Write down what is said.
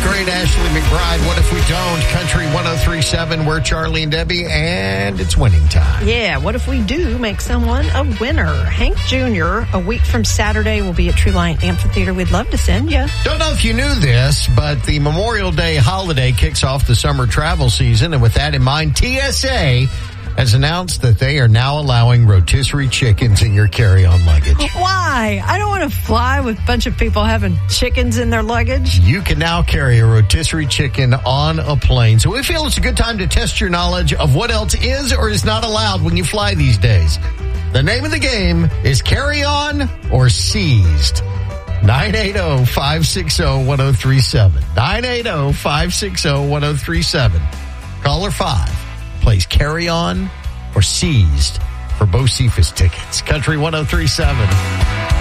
great Ashley McBride. What if we don't? Country 103.7. We're Charlie and Debbie, and it's winning time. Yeah, what if we do make someone a winner? Hank Jr., a week from Saturday, will be at True Lion Amphitheater. We'd love to send you. Don't know if you knew this, but the Memorial Day holiday kicks off the summer travel season, and with that in mind, TSA has announced that they are now allowing rotisserie chickens in your carry-on luggage. Why? I don't want to fly with a bunch of people having chickens in their luggage. You can now carry a rotisserie chicken on a plane. So we feel it's a good time to test your knowledge of what else is or is not allowed when you fly these days. The name of the game is Carry On or Seized. 980-560-1037. 980-560-1037. Caller 5 plays Carry On or Seized for Bo Cephas tickets. Country 103.7.